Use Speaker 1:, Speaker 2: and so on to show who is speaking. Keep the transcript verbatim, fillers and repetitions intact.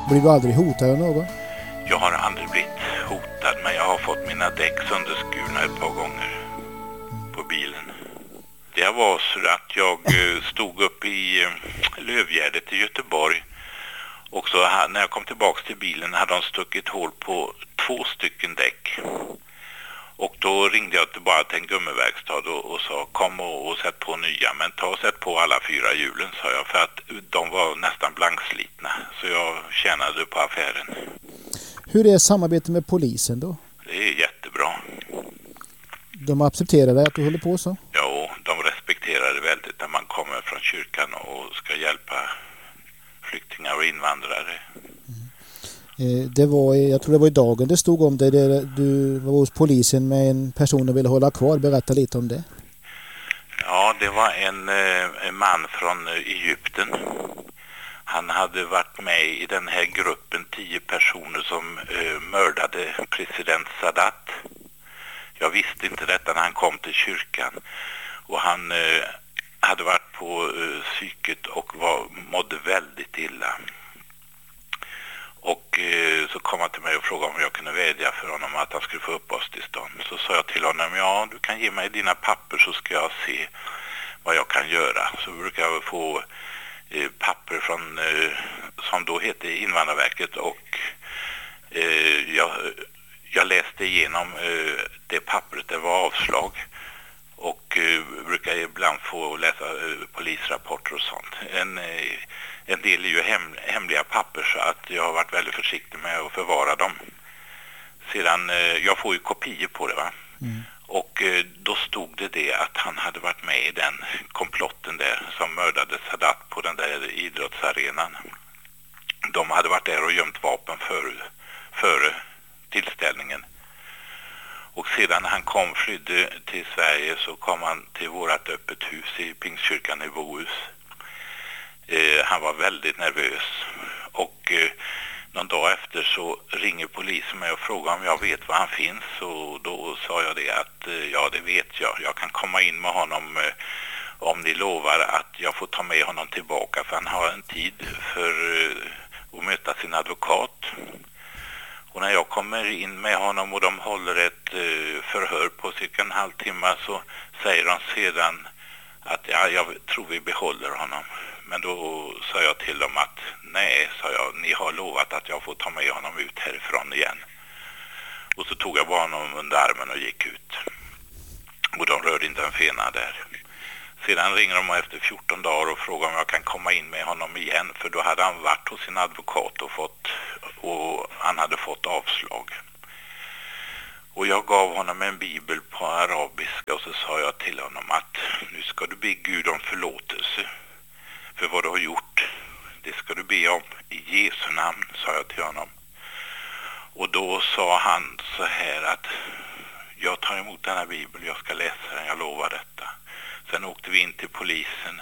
Speaker 1: Blir du aldrig hotad av någon?
Speaker 2: Jag har aldrig blivit hotad, men jag har fått mina däck sönderskurna ett par gånger på bilen. Det var så att jag stod upp i Lövgärdet i Göteborg. Och så här, när jag kom tillbaka till bilen hade de stuckit hål på två stycken däck. Och då ringde jag bara till en gummiverkstad och, och sa kom och, och sätt på nya. Men ta och sätt på alla fyra hjulen, sa jag, för att de var nästan blankslitna. Så jag tjänade på affären.
Speaker 1: Hur är samarbetet med polisen då?
Speaker 2: Det är jättebra.
Speaker 1: De accepterar dig att du håller på så?
Speaker 2: Ja, de respekterar det väldigt när man kommer från kyrkan och ska hjälpa flyktingar och invandrare.
Speaker 1: Mm. Det var, jag tror det var i dagen det stod om det, där du var hos polisen med en person och ville hålla kvar. Berätta lite om det.
Speaker 2: Ja, det var en, en man från Egypten. Han hade varit med i den här gruppen tio personer som eh, mördade president Sadat. Jag visste inte detta när han kom till kyrkan. Och han eh, hade varit på eh, psyket och var, mådde väldigt illa. Och eh, så kom han till mig och frågade om jag kunde vädja för honom att han skulle få uppehållstillstånd. Så sa jag till honom, ja, du kan ge mig dina papper så ska jag se vad jag kan göra. Så brukar jag få eh, papper från, eh, som då heter Invandrarverket, och eh, jag, jag läste igenom eh, det pappret, det var avslag. Och eh, brukar ibland få läsa eh, polisrapporter och sånt. En, eh, en del är ju hem, hemliga papper, så att jag har varit väldigt försiktig med att förvara dem. Sedan, eh, jag får ju kopior på det, va? Mm. Och eh, då stod det det att han hade varit med i den komplotten där som mördade Sadat på den där idrottsarenan. De hade varit där och gömt vapen före, före tillställningen. Och sedan när han kom, flydde till Sverige, så kom han till vårat öppet hus i Pingstkyrkan i Bohus. Eh, han var väldigt nervös. Och eh, någon dag efter så ringer polisen mig och frågar om jag vet var han finns. Och då sa jag det att eh, ja, det vet jag. Jag kan komma in med honom eh, om ni lovar att jag får ta med honom tillbaka. För han har en tid för eh, att möta sin advokat. Och när jag kommer in med honom och de håller ett eh, förhör på cirka en halvtimme, så säger de sedan att ja, jag tror vi behåller honom. Men då sa jag till dem att nej, sa jag, ni har lovat att jag får ta med honom ut härifrån igen. Och så tog jag bara honom under armen och gick ut. Och de rörde inte en fena där. Sedan ringer de efter fjorton dagar och frågar om jag kan komma in med honom igen. För då hade han varit hos sin advokat och, fått, och han hade fått avslag. Och jag gav honom en bibel på arabiska och så sa jag till honom att nu ska du be Gud om förlåtelse för vad du har gjort. Det ska du be om i Jesu namn, sa jag till honom. Och då sa han så här att jag tar emot den här bibeln, jag ska läsa den, jag lovar detta. Sen åkte vi in till polisen